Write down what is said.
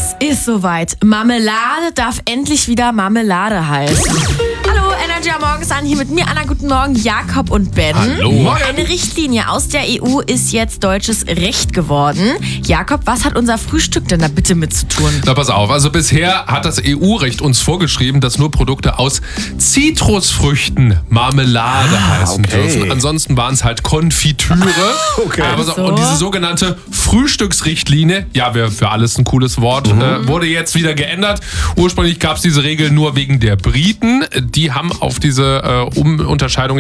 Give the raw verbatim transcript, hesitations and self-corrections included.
Es ist soweit. Marmelade darf endlich wieder Marmelade heißen. Hallo, Energy am Morgens an, hier mit mir, Anna, guten Morgen, Jakob und Ben. Hallo. Eine Richtlinie aus der E U ist jetzt deutsches Recht geworden. Jakob, was hat unser Frühstück denn da bitte mit zu tun? Na, pass auf, also bisher hat das E U-Recht uns vorgeschrieben, dass nur Produkte aus Zitrusfrüchten Marmelade Ah, heißen okay. dürfen. Ansonsten waren es halt Konfitüre. Okay. Aber so, So. und diese sogenannte Frühstücksrichtlinie, ja, wäre für alles ein cooles Wort, Mhm. äh, wurde jetzt wieder geändert. Ursprünglich gab es diese Regel nur wegen der Briten. Die haben auf diese äh, um Unterscheidung